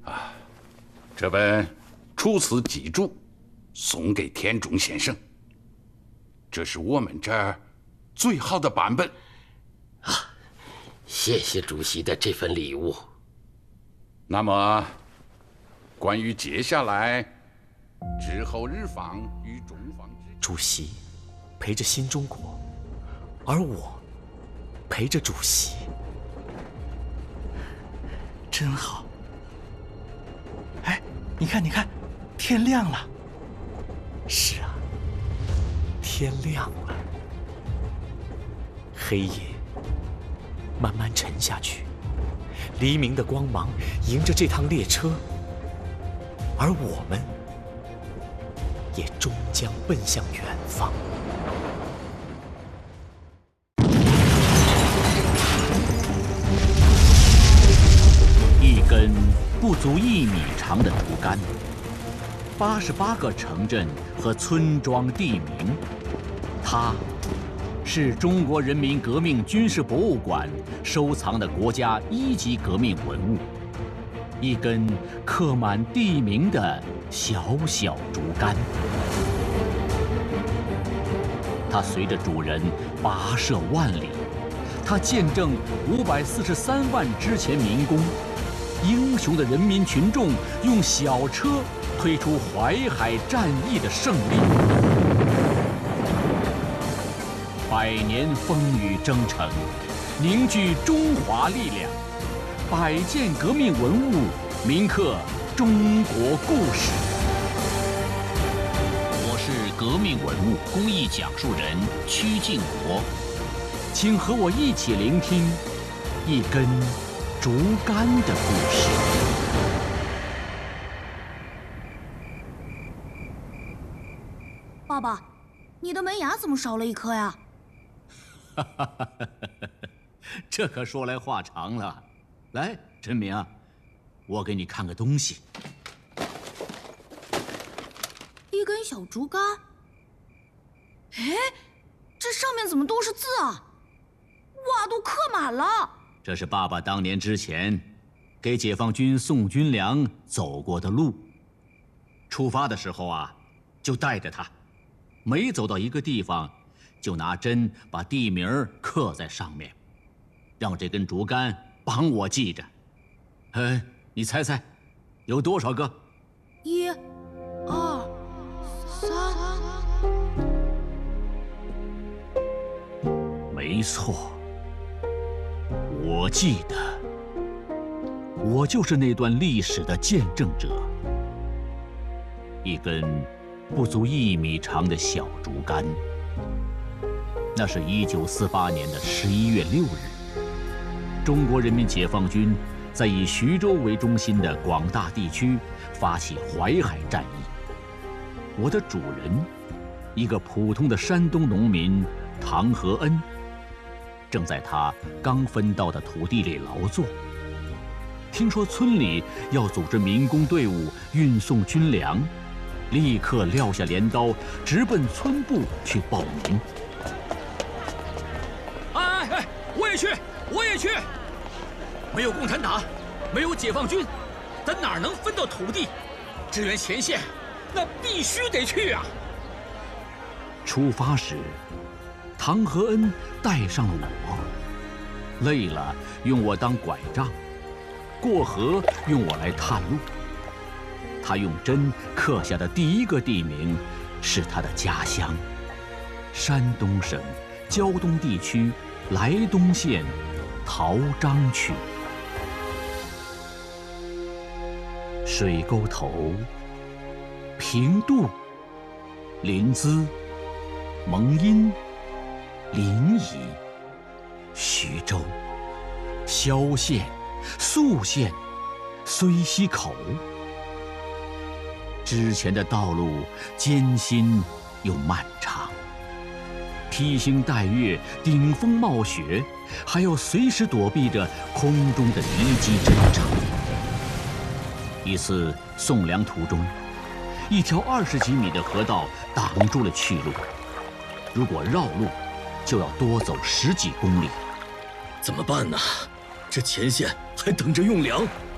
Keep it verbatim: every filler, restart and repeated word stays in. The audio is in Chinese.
这本《楚辞集注》送给田中先生，这是我们这儿最好的版本。 啊，谢谢主席的这份礼物。 那么，关于接下来之后日方与中方之…… 主席陪着新中国，而我陪着主席，真好。哎，你看，你看，天亮了。是啊，天亮了。黑夜慢慢沉下去，黎明的光芒迎着这趟列车，而我们也终将奔向远方。 一根不足一米长的竹竿，八十八个城镇和村庄地名，它是中国人民革命军事博物馆收藏的国家一级革命文物，一根刻满地名的小小竹竿。它随着主人跋涉万里，它见证五百四十三万之前民工。英雄的人民群众用小车推出淮海战役的胜利，百年风雨征程，凝聚中华力量，百件革命文物铭刻中国故事。我是革命文物公益讲述人曲靖国，请和我一起聆听一根竹竿的故事。 爸爸，你的门牙怎么少了一颗呀？ 哈哈哈哈这可说来话长了。来，陈明啊，我给你看个东西。 一根小竹竿。哎，这上面怎么都是字啊？哇，都刻满了。 这是爸爸当年之前给解放军送军粮走过的路。出发的时候啊，就带着它，每走到一个地方，就拿针把地名刻在上面，让这根竹竿帮我记着。哎，你猜猜，有多少个？ 一、二、三。 没错。我记得，我就是那段历史的见证者。一根不足一米长的小竹竿，那是一九四八年的十一月六日，中国人民解放军在以徐州为中心的广大地区发起淮海战役。我的主人，一个普通的山东农民唐和恩，正在他刚分到的土地里劳作。听说村里要组织民工队伍运送军粮，立刻撂下镰刀，直奔村部去报名。 哎哎哎，我也去，我也去！没有共产党，没有解放军，咱哪能分到土地？支援前线，那必须得去啊！ 出发时，唐和恩带上了我，累了用我当拐杖，过河用我来探路。他用针刻下的第一个地名是他的家乡——山东省胶东地区莱东县陶章区。水沟头、平度、临淄、蒙阴、临沂、徐州、萧县、宿县、睢溪口。之前的道路艰辛又漫长，披星戴月，顶风冒雪，还要随时躲避着空中的敌机侦察。一次送粮途中，一条二十几米的河道挡住了去路，如果绕路，就要多走十几公里。 怎么办呢？这前线还等着用粮。